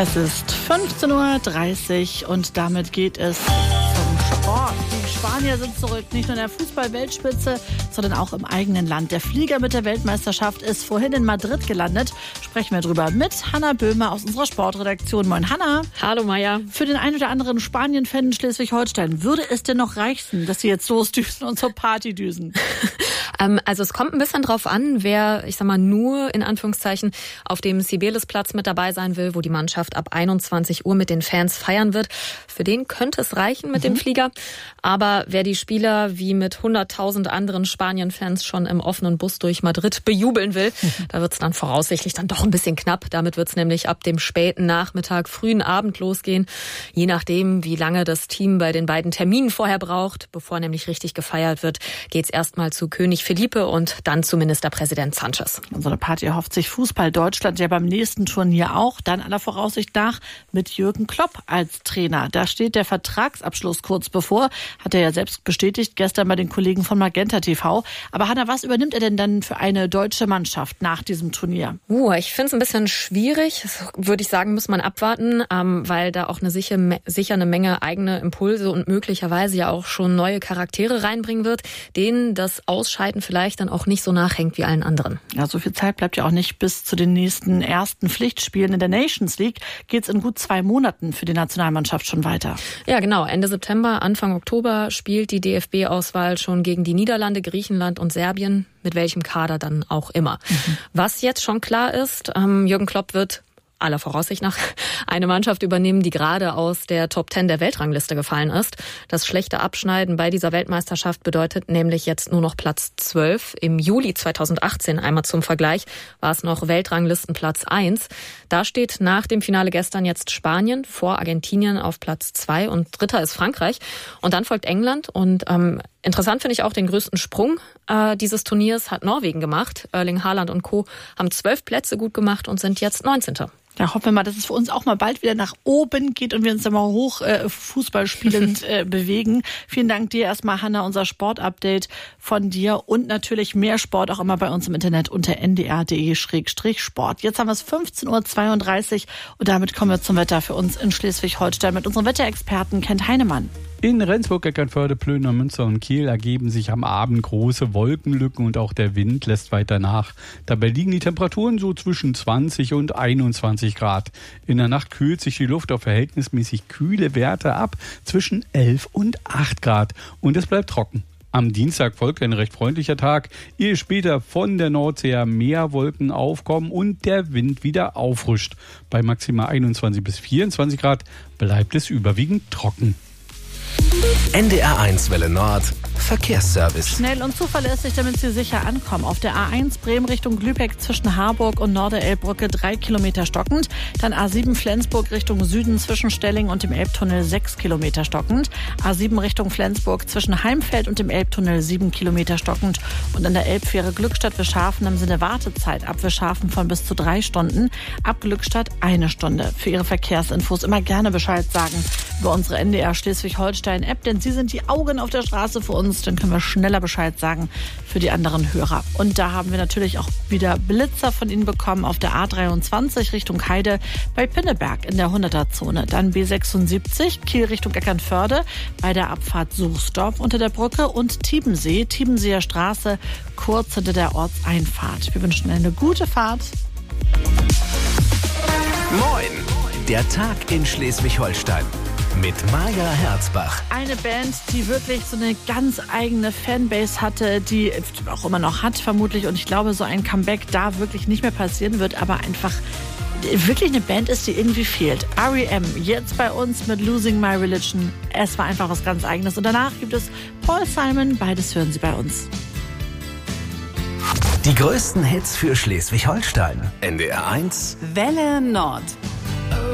Es ist 15:30 Uhr und damit geht es zum Sport. Die Spanier sind zurück, nicht nur in der Fußball-Weltspitze, sondern auch im eigenen Land. Der Flieger mit der Weltmeisterschaft ist vorhin in Madrid gelandet. Sprechen wir drüber mit Hanna Böhmer aus unserer Sportredaktion. Moin Hanna. Hallo Maja. Für den einen oder anderen Spanien-Fan in Schleswig-Holstein, würde es denn noch reichen, dass sie jetzt losdüsen und zur Party düsen? Also es kommt ein bisschen drauf an, wer, nur in Anführungszeichen auf dem Cibeles-Platz mit dabei sein will, wo die Mannschaft ab 21 Uhr mit den Fans feiern wird. Für den könnte es reichen mit dem Flieger. Aber wer die Spieler wie mit 100.000 anderen Spanien-Fans schon im offenen Bus durch Madrid bejubeln will, da wird es dann voraussichtlich dann doch ein bisschen knapp. Damit wird es nämlich ab dem späten Nachmittag, frühen Abend losgehen. Je nachdem, wie lange das Team bei den beiden Terminen vorher braucht, bevor nämlich richtig gefeiert wird, geht es erstmal zu König Felipe und dann zu Ministerpräsident Sanchez. Und so eine Party erhofft sich Fußball Deutschland ja beim nächsten Turnier auch. Dann aller Voraussicht nach mit Jürgen Klopp als Trainer. Da steht der Vertragsabschluss kurz bevor. Hat er ja selbst bestätigt, gestern bei den Kollegen von Magenta TV. Aber Hanna, was übernimmt er denn dann für eine deutsche Mannschaft nach diesem Turnier? Ich finde es ein bisschen schwierig. Das würde ich sagen, muss man abwarten, weil da auch sicher eine Menge eigene Impulse und möglicherweise ja auch schon neue Charaktere reinbringen wird, denen das Ausscheiden vielleicht dann auch nicht so nachhängt wie allen anderen. Ja, so viel Zeit bleibt ja auch nicht bis zu den nächsten ersten Pflichtspielen in der Nations League. Geht's in gut 2 Monaten für die Nationalmannschaft schon weiter. Ja, genau. Ende September, Anfang Oktober spielt die DFB-Auswahl schon gegen die Niederlande, Griechenland und Serbien, mit welchem Kader dann auch immer. Was jetzt schon klar ist, Jürgen Klopp wird aller Voraussicht nach eine Mannschaft übernehmen, die gerade aus der Top 10 der Weltrangliste gefallen ist. Das schlechte Abschneiden bei dieser Weltmeisterschaft bedeutet nämlich jetzt nur noch Platz 12. Im Juli 2018, einmal zum Vergleich, war es noch Weltranglistenplatz 1. Da steht nach dem Finale gestern jetzt Spanien vor Argentinien auf Platz 2 und dritter ist Frankreich. Und dann folgt England und interessant finde ich auch den größten Sprung dieses Turniers hat Norwegen gemacht. Erling Haaland und Co. haben 12 Plätze gut gemacht und sind jetzt 19. Da hoffen wir mal, dass es für uns auch mal bald wieder nach oben geht und wir uns dann mal hoch Fußball spielend bewegen. Vielen Dank dir erstmal, Hanna, unser Sportupdate von dir und natürlich mehr Sport auch immer bei uns im Internet unter ndr.de/sport. Jetzt haben wir es 15:32 Uhr und damit kommen wir zum Wetter für uns in Schleswig-Holstein mit unserem Wetterexperten Kent Heinemann. In Rendsburg, Eckernförde, Plöner, Münster und Kiel ergeben sich am Abend große Wolkenlücken und auch der Wind lässt weiter nach. Dabei liegen die Temperaturen so zwischen 20 und 21 Grad. In der Nacht kühlt sich die Luft auf verhältnismäßig kühle Werte ab, zwischen 11 und 8 Grad. Und es bleibt trocken. Am Dienstag folgt ein recht freundlicher Tag, ehe später von der Nordsee her mehr Wolken aufkommen und der Wind wieder auffrischt. Bei maximal 21 bis 24 Grad bleibt es überwiegend trocken. NDR1 Welle Nord Verkehrsservice. Schnell und zuverlässig, damit Sie sicher ankommen. Auf der A1 Bremen Richtung Lübeck zwischen Harburg und Norderelbbrücke 3 Kilometer stockend. Dann A7 Flensburg Richtung Süden zwischen Stelling und dem Elbtunnel 6 Kilometer stockend. A7 Richtung Flensburg zwischen Heimfeld und dem Elbtunnel 7 Kilometer stockend. Und an der Elbfähre Glückstadt-Wischhafen haben Sie eine Wartezeit ab Wischhafen von bis zu 3 Stunden. Ab Glückstadt 1 Stunde. Für Ihre Verkehrsinfos immer gerne Bescheid sagen über unsere NDR Schleswig-Holstein-App, denn Sie sind die Augen auf der Straße für uns. Dann können wir schneller Bescheid sagen für die anderen Hörer. Und da haben wir natürlich auch wieder Blitzer von Ihnen bekommen auf der A23 Richtung Heide bei Pinneberg in der 100er-Zone. Dann B76 Kiel Richtung Eckernförde bei der Abfahrt Suchsdorf unter der Brücke und Tiebenseer Straße kurz hinter der Ortseinfahrt. Wir wünschen eine gute Fahrt. Moin, der Tag in Schleswig-Holstein. Mit Maja Herzbach. Eine Band, die wirklich so eine ganz eigene Fanbase hatte, die auch immer noch hat vermutlich. Und ich glaube, so ein Comeback da wirklich nicht mehr passieren wird, aber einfach wirklich eine Band ist, die irgendwie fehlt. R.E.M. jetzt bei uns mit Losing My Religion. Es war einfach was ganz Eigenes. Und danach gibt es Paul Simon. Beides hören Sie bei uns. Die größten Hits für Schleswig-Holstein. NDR1 Welle Nord.